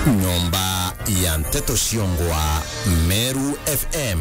Nyumba ya Mteto Shiongwa, Meru FM.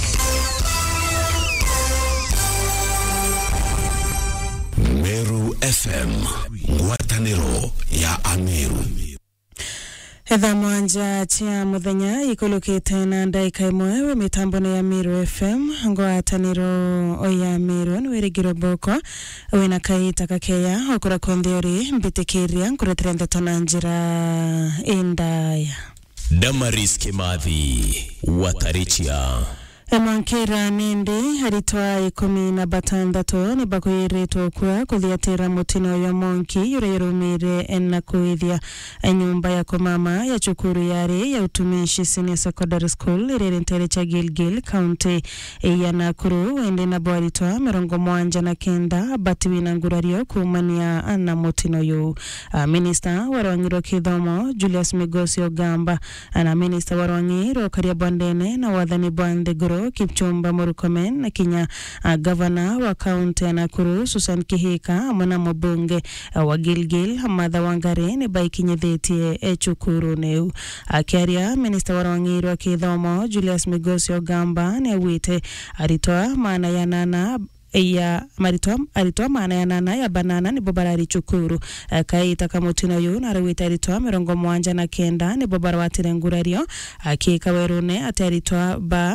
Meru FM, ngwataniro ya Ameru. Hedha mwanja chia muthenya ikulukite na ndaika imwe we mitambo ya Meru FM ngwataniro oya Meru nwirigiro boko wina kaita kakeya okura kondiori mbitikiria nkuretera ndeto na njira indaya. Damaris Kimathi Watarichia Mwankira nindi haritwa 16 ni bakuyiritwo kwa kuthiatira mutino ya monki yure yurumire na kuithia nyumba ya komama ya chukuru yari ya utumishi senior secondary school irere ntere cha Gilgil County ya Nakuru wende na bwaritwa 79 batiwina ngurario kumania na mutino yu. Minister warwangiro kithomo Julius Migosi Ogamba na minister warwangiro Kariabwandene na wathani Bwande Goro Kipchumba Murkomen na Kinya governor wa county ya Nakuru Susan Kihika mwana mbunge wa Gilgil Martha Wangari ni baikinyethetie chukuru neu. Akiaria minister warwangiro kithomo Julius Migosi Ogamba ne wite aritoa maana ya nana ya alitoa maana ya nana ya banana ni bobarari chukuru kaita kamutino yu na rawita alitoa 79 ni bobara watire ngurario akika werune ataritoa ba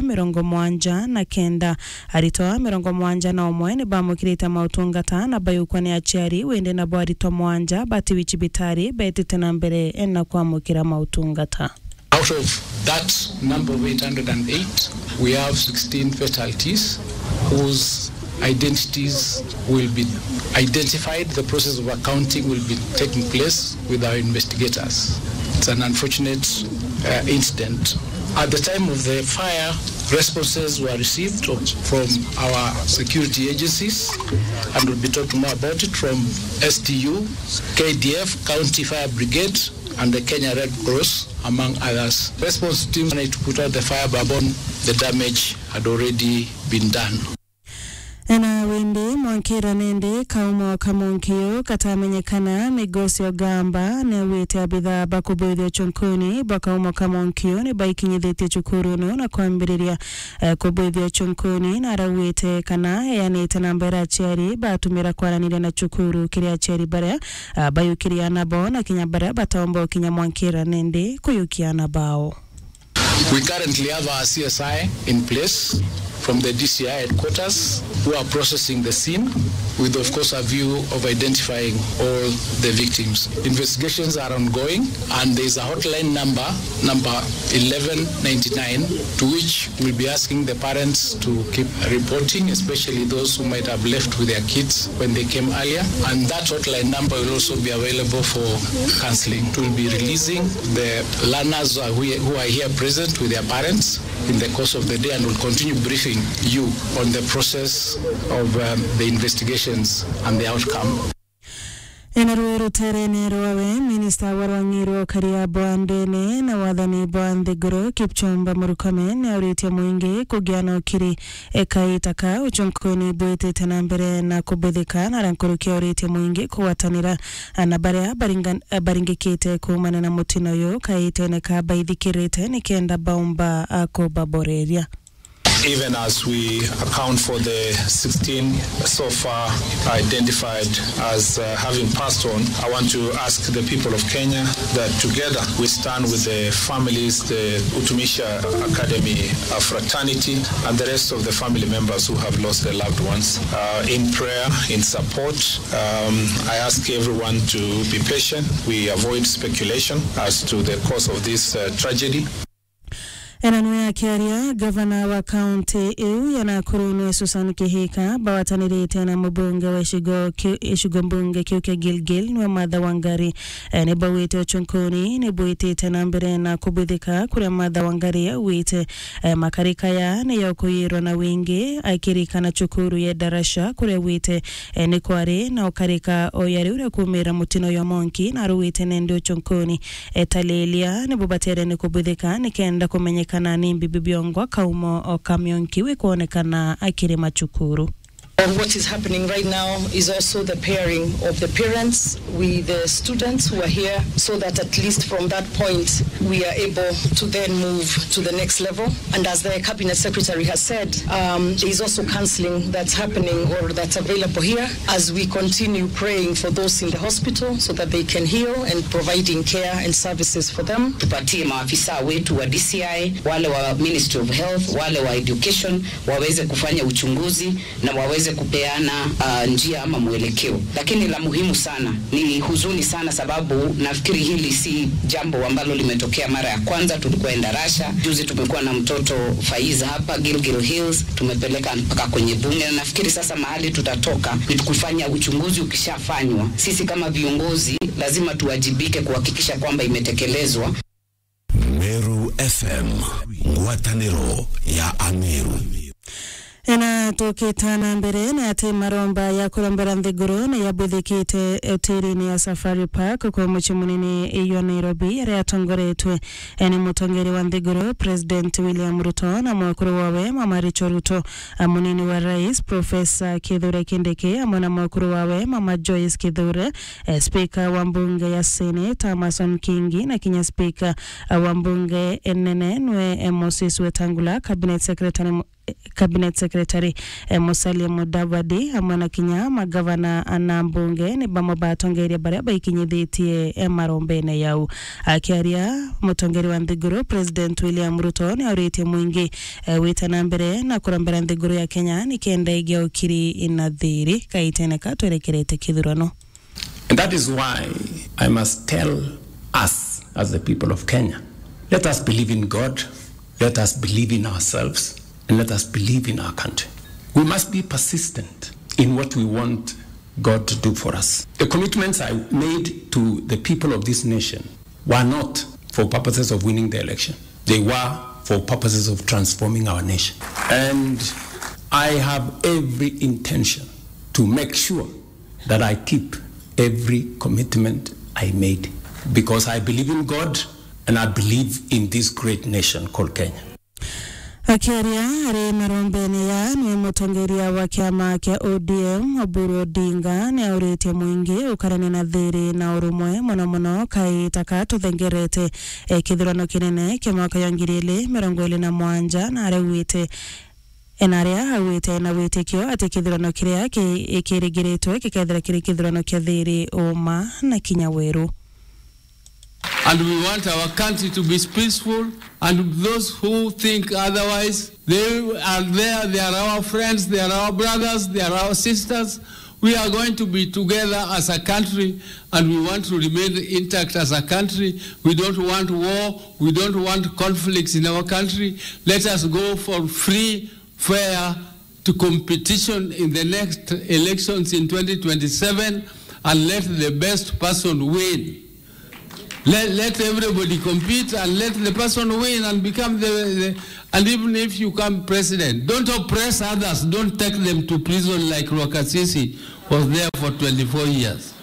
79 alitoa 71 ni bamukirita mautungata na bayukwa ni achiari wende na bwarito mwanja bati wichibitari betete na mbere na kwamukira mautungata. Out of that number of 808 we have 16 fatalities whose identities will be identified. The process of accounting will be taking place with our investigators. It's an unfortunate incident. At the time of the fire, responses were received from our security agencies, and we'll be talking more about it from STU, KDF, County Fire Brigade, and the Kenya Red Cross, among others. Response teams wanted to put out the fire, but the damage had already been done. Ena wende mwankira nende kaumo kamonkio katamenyekana Migosi Ogamba ne wete abitha bakubwithio chunkuni bakaumo kamonkio ni baikinyethetie chukuru no na kwambiriria kubwithio chunkuni na rawete kana yanite nambera achiari batumira kwaranire na chukuru kiri achiari bare bayukiria nabo na kinyabara bataombo kinya mwankira nende kuyukiana bao. We currently have our CSI in place from the DCI headquarters who are processing the scene with, of course, a view of identifying all the victims. Investigations are ongoing, and there is a hotline number 1199, to which we'll be asking the parents to keep reporting, especially those who might have left with their kids when they came earlier. And that hotline number will also be available for counseling. We'll be releasing the learners who are here present with their parents in the course of the day, and will continue briefing you on the process of the investigations and the outcome. Enaruero terene rowe minister warwangiro Kariabwandene na wathani Bwande Goro Kipchumba Murkomen auritia mwingi kugiana ukiri ekaitaka uchunkuni bwete na mbere na kubudhika na rankurukia auritia mwingi kuwatanira na barea baringikite kumana na mutino yo kaite neka baithikirite nikenda baumba akubaboreria. Even as we account for the 16 so far identified as having passed on, I want to ask the people of Kenya that together we stand with the families, the Utumisha Academy fraternity, and the rest of the family members who have lost their loved ones in prayer, in support. I ask everyone to be patient. We avoid speculation as to the cause of this tragedy. Enanwe Kiaria, governor wa county ya Nakuru Susan Kihika bawatanirite na mbunge wa Ishigo mbunge kiuke Gilgil nwa Martha Wangari ne bawite chunkuni ne buite tena mbere na kubudhika kure Martha Wangari wite makarika ya ne yokuyiro na wingi akirika na chukuru ya darasha kure wite ne kware na okarika oyari ure kumira mutino ya monki na ruwite nendo chunkuni talelia ne bubatere ne kubudhika ne kenda kumenyeka kana nimbi bibiongwa kaumo o kamyonki we kuonekana akiri machukuru. What is happening right now is also the pairing of the parents with the students who are here, so that at least from that point we are able to then move to the next level. And as the Cabinet Secretary has said, there is also counseling that's happening or that's available here as we continue praying for those in the hospital so that they can heal and providing care and services for them. Tupatie maafisa wetu wa DCI, wale wa Ministry of Health, wale wa Education waweze kufanya uchunguzi na waweze kupeana njia ama mwelekeo. Lakini la muhimu sana, ni huzuni sana sababu nafikiri hili si jambo ambalo limetokea mara ya kwanza. Tulikwenda Russia, juzi tumekuwa na mtoto Faiza hapa Gilgil Hills, tumepeleka mpaka kwenye bunge, na nafikiri sasa mahali tutatoka ni kufanya uchunguzi. Ukishafanywa, sisi kama viongozi lazima tuwajibike kuhakikisha kwamba imetekelezwa. Meru FM, ngwataniro ya Ameru. Ena tukitana mbere na ati maromba ya kulombera nthiguru na yabuthikite utirini ya Safari Park kwa muci munini iyo Nairobi yari yatongoretwe ni mutongeri wa nthiguru President William Ruto na mwakuru wawe Mama Rachel Ruto, munini wa rais Professor Kithure Kindiki amwe na mwakuru wawe Mama Joyce Kithure, speaker wa mbunge ya Senate Amason Kingi na kinya speaker wa mbunge nene nwe Moses Wetangula, Cabinet Secretary Musalia Mudavadi amwe na kinya magavana ana mbunge ni bamo batongeria baria baikinyithitie marombene yau. Akiaria mutongeri wa nthiguru President William Ruto ni auritie mwingi witana mbere na kurambera nthiguru ya Kenya ni kenda igya ukiri inathiri kaiteneka twerekerete kithurano. And that is why I must tell us as the people of Kenya, let us believe in God, let us believe in ourselves, and let us believe in our country. We must be persistent in what we want God to do for us. The commitments I made to the people of this nation were not for purposes of winning the election. They were for purposes of transforming our nation. And I have every intention to make sure that I keep every commitment I made, because I believe in God and I believe in this great nation called Kenya. Akiaria ari marombene ya ni mutongeria wa kiama kia ODM Oburu Odinga ni auritie mwingi ukarane na thiri na urumwe muno kai takatu thengerete kithurano kinene kia mwaka ya 2027 na arewite enaria hawite na witikio ati kithurano kiria ikirigiritwe kikethira kiri kithurano kia thiri uma na kinyaweru. And we want our country to be peaceful, and those who think otherwise, they are there, they are our friends, they are our brothers, they are our sisters. We are going to be together as a country, and we want to remain intact as a country. We don't want war, we don't want conflicts in our country. Let us go for free, fair to competition in the next elections in 2027, and let the best person win. Let everybody compete and let the person win and become and even if you come president, don't oppress others, don't take them to prison like Rwakasisi was there for 24 years.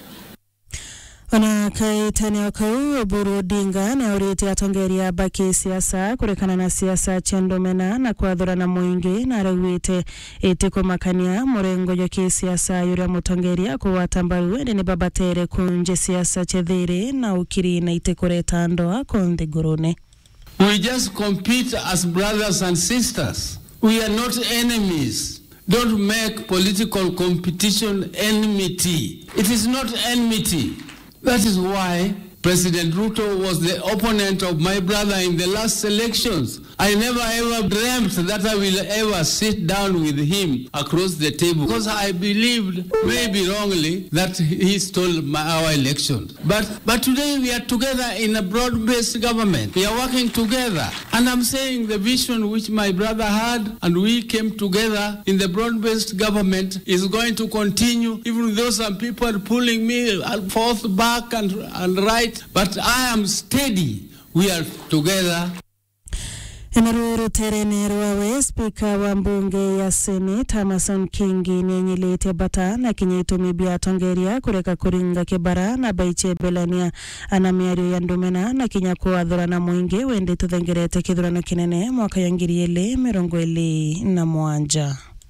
Ona kai tani wakau Oburu Odinga na uriti atongeria baki siasa kurekana na siasa chendomena na kuadhura na mwingi na rewite itiko makania murengo joki siasa yuri mutongeria kuwatambaru ni babatere kunje siasa chedhiri na ukiri na itekureta ndoa konde gurune. We just compete as brothers and sisters. We are not enemies. Don't make political competition enmity. It is not enmity. That is why President Ruto was the opponent of my brother in the last elections. I never ever dreamt that I will ever sit down with him across the table, because I believed, maybe wrongly, that he stole our elections. But today we are together in a broad-based government. We are working together. And I'm saying the vision which my brother had and we came together in the broad-based government is going to continue, even though some people are pulling me forth, back and right. But I am steady. We are together. Emaruru terene ruawe speaker wa mbunge ya Senate Amason Kingi ninyilete bata na kinyitumi bia tongeria kureka kuringa kibara na baiche belania anamiario ya ndumena na kinyakuwa dhurana mwingi wende tuthengerete kithurano kinene mwaka ya 2027.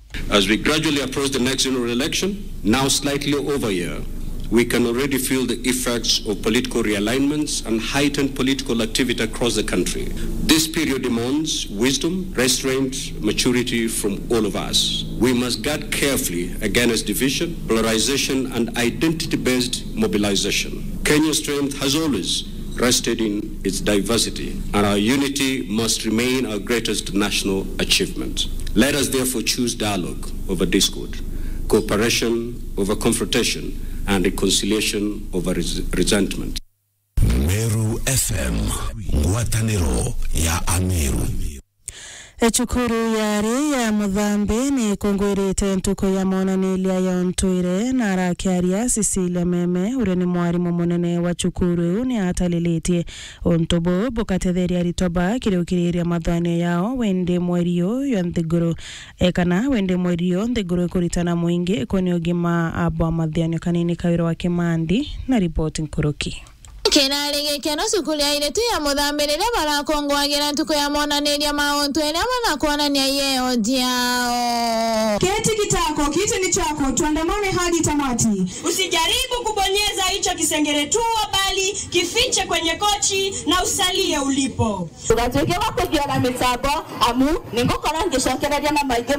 As we gradually approach the next general election, now slightly over a year, we can already feel the effects of political realignments and heightened political activity across the country. This period demands wisdom, restraint, maturity from all of us. We must guard carefully against division, polarization, and identity-based mobilization. Kenya's strength has always rested in its diversity, and our unity must remain our greatest national achievement. Let us therefore choose dialogue over discord, cooperation over confrontation, and reconciliation over resentment. Meru FM, ngwataniro ya Ameru. Echukuru yari ya Muthambi ni kungwirite ntuko ya monanilia ya Ntuire na arakiaria Cecilia Meme ure ni mwarimu munene wa cukuru ni atalilitie ontobo bukatetheria ritoba kiriukiriria mathane yao wende mwerio ya Nthiguru ekana wende mwerio Nthiguru kuritana mwingi koni ugima abwa mathiano kanini kawiro wa Kimandi na ripoti Nkuruki. Kenarege keno sukuli ya ile tu ya Muthambi rire barakongwagira ntuko ya monaniria maontu ere banakuonania yeo diao. Keti kitako, kiti ni chako, tuandamane hadi tamati. Usijaribu kubonyeza hicho kisengeretua bali kifiche kwenye kochi na usalie ulipo. Tugatweke wakujiona mitambo amu ningokora ngishokereria na maige.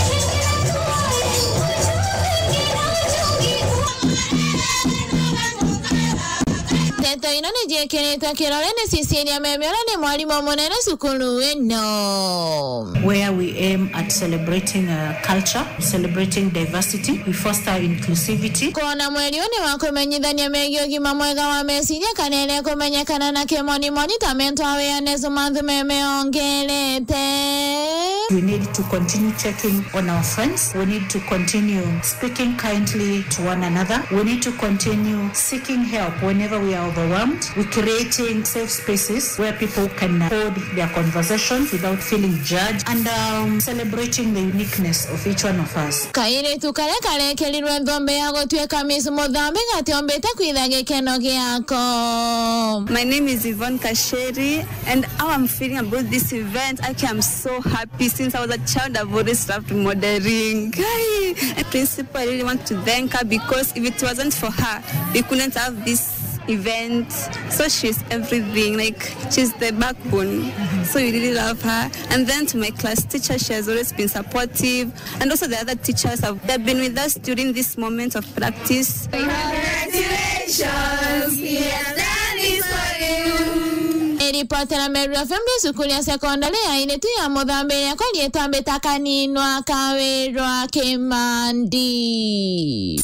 Teto ino ni jekenetwa kirole ni Cecilia Meme ni mwalimu munene sukulu eno. Where we aim at celebrating culture, celebrating diversity, we foster inclusivity. Kona mweli ni wakumenyithania megio gima mwega wa mesiria kanene kumenyekana na kimoni tamento awareness month Meme ongelete. We need to continue checking on our friends. We need to continue speaking kindly to one another. We need to continue seeking help whenever we are overwhelmed. We're creating safe spaces where people can hold their conversations without feeling judged and celebrating the uniqueness of each one of us. Kaire tukale kale kelirwe ndombe yago tuweka misu Muthambi gatiombe kwithage keno giako. My name is Yvonne Kasheri and how I'm feeling about this event. I'm so happy. Since I was a child, I've always loved modeling. And principal, I really want to thank her because if it wasn't for her, we couldn't have this event. So she's everything, like she's the backbone. So we really love her. And then to my class teacher, she has always been supportive. And also the other teachers, they've been with us during this moment of practice. Congratulations, that is for you. Ripota Meru FM sukuli ya sekondari ya ile tu ya Muthambi ya kweli tambe takaninwa kawirwa Kimandi.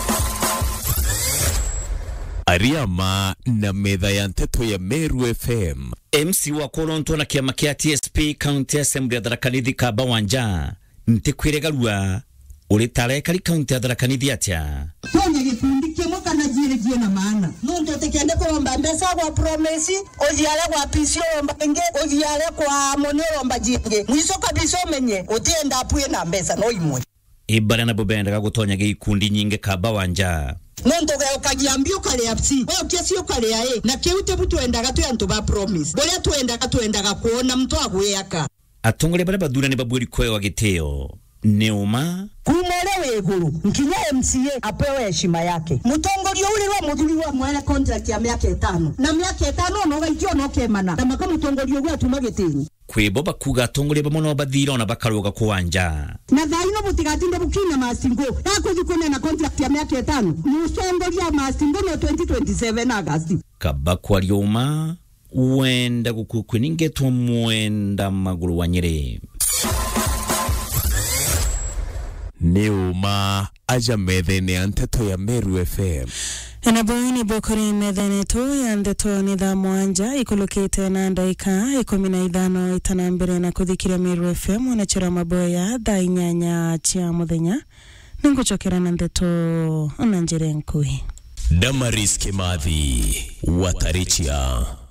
Ariama na metha ya nteto ya Meru FM. MC wa Koronto na kiama kia TSP County Assembly ya Tharaka-Nithi Kaba Wanja ntikwiregarua uri tarekari County ya Tharaka-Nithi atia. Kwenye gikundi kimwe kana jire na maana. Nundu tekende kuomba mbesa kwa promesi, oziale kwa pisio mbenge, oziale kwa monero mbajinge. Mwiso kabisa umenye, utienda apuye na mbesa no imwe. Ibara na bubenda gutonya gikundi nyinge Kaba Wanja. Nonto ga kagiambio kale apsi. Wewe kesio kale yae na keute butu endaga tu yantu ba promise. Bole tu endaga kuona mtu agweyaka. Atongole bara badura ne baburi kwe wa giteo. Neuma kumole weguru nkinya MCA apewe heshima yake. Mutongolio ule wa mudhuri wa mwele contract ya miaka 5. Na miaka 5 no gaikio no kemana. Kama kama mutongolio gwa tumagetini. Kwebo bakuga tongole bamono badhira na bakaroga kuwanja. Na dhaino butigatinde bukina masingo. Yako zikone na contract ya miaka 5. Musongolia masingo no 2027 August. Kabakwa lyoma wenda gukukwiningetwa mwenda maguru wa Nyeri. Neuma aja methene ya nteto ya Meru FM. Enabuni bokori methene tu ya nteto ni dha mwanja ikulukite na ndaika 15 itanambere na kuthikira Meru FM unachira maboya dha inyanya chia muthenya ninguchokera na nteto onanjere nkui. Damaris Kimathi Watarichia.